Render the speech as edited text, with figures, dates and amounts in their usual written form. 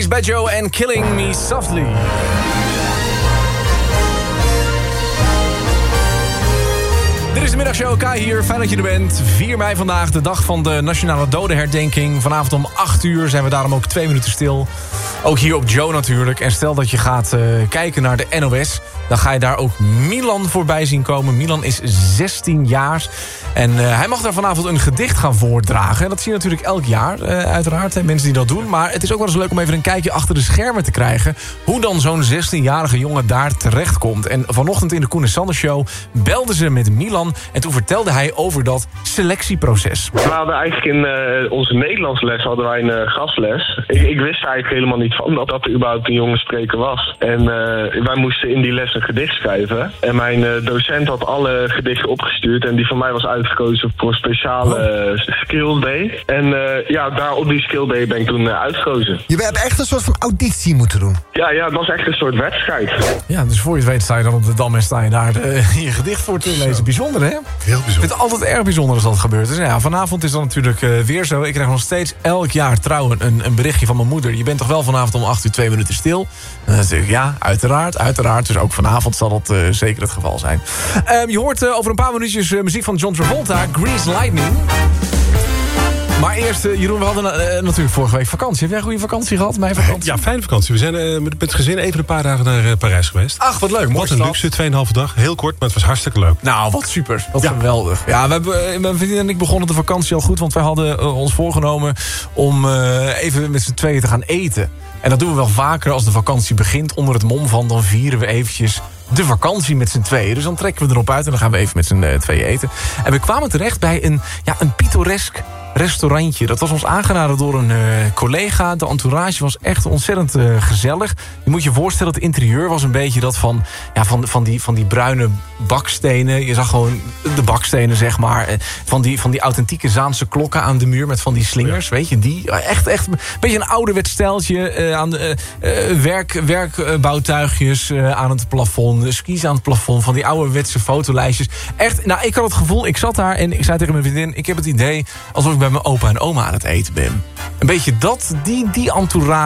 Beast by Joe en Killing Me Softly. Dit is de middagshow, Kai hier, fijn dat je er bent. 4 mei vandaag, de dag van de Nationale Dodenherdenking. Vanavond om 8 uur zijn we daarom ook 2 minuten stil. Ook hier op Joe natuurlijk. En stel dat je gaat kijken naar de NOS... dan ga je daar ook Milan voorbij zien komen. Milan is 16 jaar. En hij mag daar vanavond een gedicht gaan voordragen. En dat zie je natuurlijk elk jaar, uiteraard. Hè, mensen die dat doen. Maar het is ook wel eens leuk om even een kijkje achter de schermen te krijgen. Hoe dan zo'n 16-jarige jongen daar terechtkomt. En vanochtend in de Koen en Sander Show belden ze met Milan. En toen vertelde hij over dat selectieproces. We hadden eigenlijk in onze Nederlandsles hadden wij een gastles. Ik wist er eigenlijk helemaal niet van dat er überhaupt een jonge spreker was. En wij moesten in die les een gedicht schrijven. En mijn docent had alle gedichten opgestuurd. En die van mij was uitgekozen voor een speciale skill day. En daar op die skill day ben ik toen uitgekozen. Je hebt echt een soort van auditie moeten doen. Ja, het was echt een soort wedstrijd. Ja, dus voor je het weet sta je dan op de Dam en sta je daar je gedicht voor te lezen. Bijzonder, hè? Heel bijzonder. Ik vind het altijd erg bijzonder als dat gebeurt. Dus ja, vanavond is dat natuurlijk weer zo. Ik krijg nog steeds elk jaar trouwen een berichtje van mijn moeder. Je bent toch wel vanavond om 8 uur 2 minuten stil? En dan zeg ik, ja, uiteraard. Dus ook vanavond zal dat zeker het geval zijn. Je hoort over een paar minuutjes muziek van John Travolta, Grease Lightning. Maar eerst, Jeroen, we hadden natuurlijk vorige week vakantie. Heb jij een goede vakantie gehad? Mijn vakantie? Ja, fijne vakantie. We zijn met het gezin even een paar dagen naar Parijs geweest. Ach, wat leuk. Wat een luxe, 2,5 dag. Heel kort, maar het was hartstikke leuk. Nou, wat super. Wat geweldig. Ja, mijn vriendin en ik begonnen de vakantie al goed. Want wij hadden ons voorgenomen om even met z'n tweeën te gaan eten. En dat doen we wel vaker als de vakantie begint. Onder het mom van, dan vieren we eventjes de vakantie met z'n tweeën. Dus dan trekken we erop uit en dan gaan we even met z'n tweeën eten. En we kwamen terecht bij een pittoresk restaurantje. Dat was ons aangeraden door een collega. De entourage was echt ontzettend gezellig. Je moet je voorstellen, het interieur was een beetje dat van die bruine bakstenen. Je zag gewoon de bakstenen, zeg maar. Van die authentieke Zaanse klokken aan de muur met van die slingers. Ja. Weet je, die echt een beetje een ouderwets stijltje aan de werkbouwtuigjes aan het plafond. Skis aan het plafond. Van die ouderwetse fotolijstjes. Echt, nou, ik had het gevoel, ik zat daar en ik zei tegen mijn vriendin, ik heb het idee alsof ik bij mijn opa en oma aan het eten ben. Een beetje die entourage